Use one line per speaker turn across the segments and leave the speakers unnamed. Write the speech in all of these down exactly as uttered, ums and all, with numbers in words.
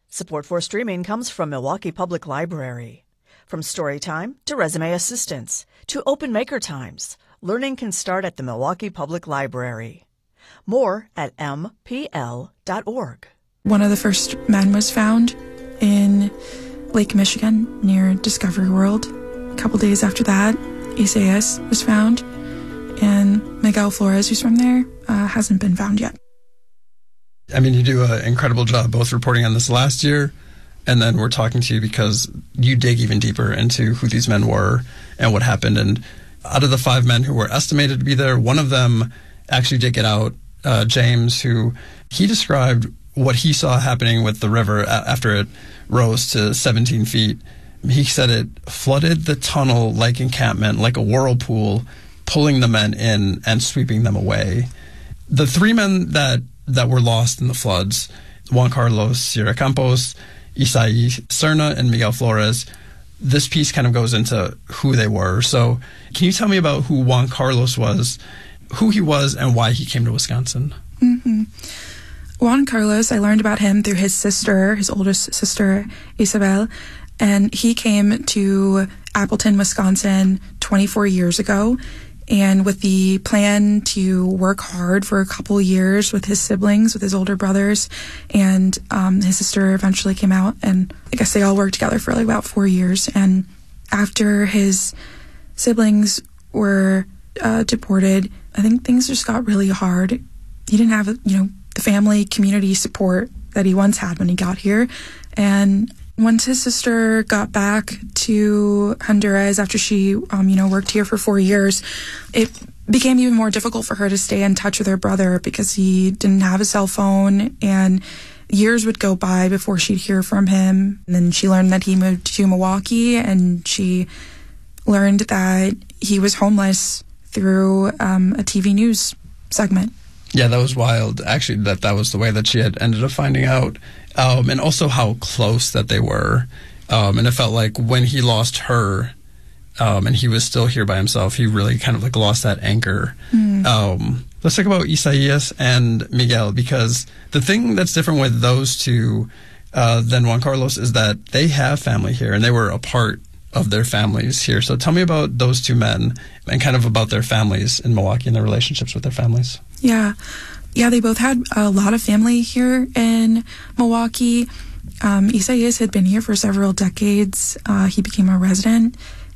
Support for streaming comes from Milwaukee Public Library. From Storytime to Resume Assistance to Open Maker Times, learning can start at the Milwaukee Public Library. More at m p l dot org.
One of the first men was found in Lake Michigan near Discovery World. A couple days after that, Isaias was found, and Miguel Flores, who's from there, uh, hasn't been found yet.
I mean, you do an incredible job both reporting on this last year, and then we're talking to you because you dig even deeper into who these men were and what happened. And out of the five men who were estimated to be there, one of them actually did get out, uh, James, who he described what he saw happening with the river after it rose to seventeen feet. He said it flooded the tunnel like encampment, like a whirlpool, pulling the men in and sweeping them away. The three men that that were lost in the floods, Juan Carlos Sierra Campos, Isai Serna, and Miguel Flores, this piece kind of goes into who they were. So can you tell me about who Juan Carlos was, who he was, and why he came to Wisconsin?
Mm-hmm. Juan Carlos, I learned about him through his sister, his oldest sister, Isabel, and he came to Appleton, Wisconsin twenty-four years ago, and with the plan to work hard for a couple years with his siblings, with his older brothers, and um, his sister eventually came out, and I guess they all worked together for like about four years. And after his siblings were uh, deported, I think things just got really hard. He didn't have, you know, the family community support that he once had when he got here. And once his sister got back to Honduras after she, um, you know, worked here for four years, it became even more difficult for her to stay in touch with her brother because he didn't have a cell phone, and years would go by before she'd hear from him. And then she learned that he moved to Milwaukee, and she learned that he was homeless through um, a T V news segment.
Yeah, that was wild, actually, that that was the way that she had ended up finding out. Um, and also how close that they were. Um, and it felt like when he lost her, um, and he was still here by himself, he really kind of like lost that anchor. Mm. Um, let's talk about Isaias and Miguel, because the thing that's different with those two uh, than Juan Carlos is that they have family here, and they were a part of their families here. So tell me about those two men and kind of about their families in Milwaukee and their relationships with their families.
Yeah. Yeah, they both had a lot of family here in Milwaukee. Um, Isaias had been here for several decades. Uh, he became a resident,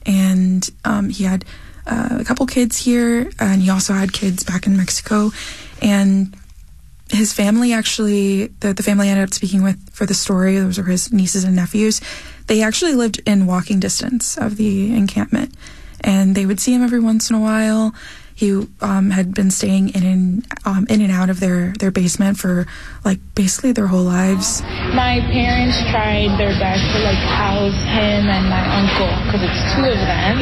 and um, he had uh, a couple kids here, and he also had kids back in Mexico. And his family actually, the, the family I ended up speaking with for the story, those were his nieces and nephews, they actually lived in walking distance of the encampment, and they would see him every once in a while. He um, had been staying in and um, in and out of their, their basement for like basically their whole lives.
My parents tried their best to like house him and my uncle, because it's two of them.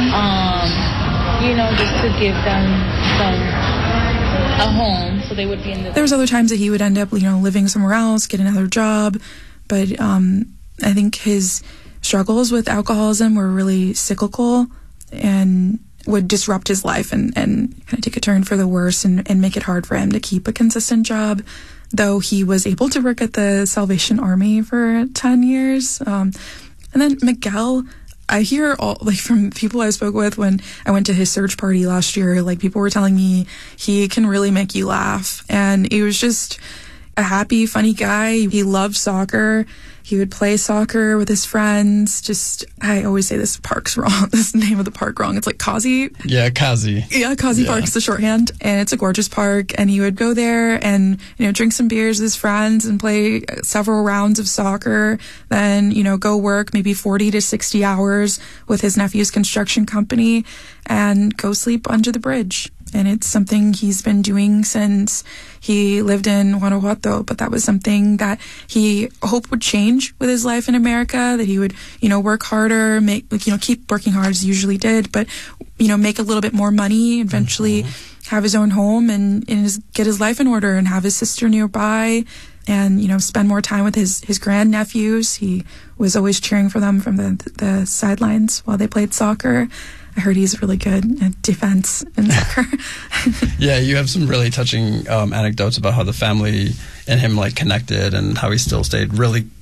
Um, you know, just to give them some a home, so they would be in the.
There was other times that he would end up, you know, living somewhere else, get another job, but um, I think his struggles with alcoholism were really cyclical and would disrupt his life and, and kind of take a turn for the worse and, and make it hard for him to keep a consistent job, though he was able to work at the Salvation Army for ten years. Um, and then Miguel, I hear all, like, from people I spoke with when I went to his search party last year, like, people were telling me he can really make you laugh. And he was just a happy, funny guy. He loved soccer. He would play soccer with his friends. Just, I always say this park's wrong. This is the name of the park wrong. It's like Kazi.
Yeah, Kazi.
Yeah, Kazi yeah. Park's the shorthand. And it's a gorgeous park. And he would go there and, you know, drink some beers with his friends and play several rounds of soccer. Then, you know, go work maybe forty to sixty hours with his nephew's construction company and go sleep under the bridge. And it's something he's been doing since he lived in Guanajuato, but that was something that he hoped would change with his life in America, that he would, you know, work harder, make, you know, keep working hard as he usually did, but, you know, make a little bit more money, eventually mm-hmm. have his own home and, and his, get his life in order and have his sister nearby and, you know, spend more time with his, his grandnephews. He was always cheering for them from the, the sidelines while they played soccer. I heard he's really good at defense in soccer.
Yeah, you have some really touching um, anecdotes about how the family and him like connected and how he still stayed really